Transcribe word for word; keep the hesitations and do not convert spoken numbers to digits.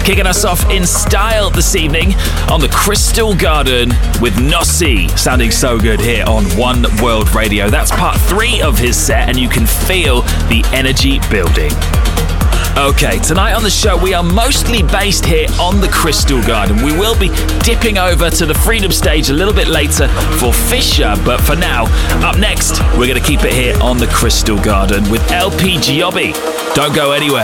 Kicking us off in style this evening on the Crystal Garden with Nossi, sounding so good here on One World Radio. That's part three of his set, and you can feel the energy building. Okay, tonight on the show we are mostly based here on the Crystal Garden. We will be dipping over to the Freedom Stage a little bit later for Fisher, but for now, up next, we're going to keep it here on the Crystal Garden with L P Giobbi. Don't go anywhere.